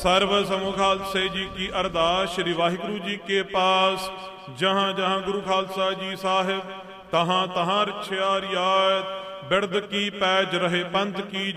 सर्व समूह खालसे जी की अरदास श्री वाहिगुरु जी के पास। जहाँ जहाँ गुरु खालसा जी साहिब तहाँ तहाँ रछिया रियायत। बिरद की पैज रहे पंथ की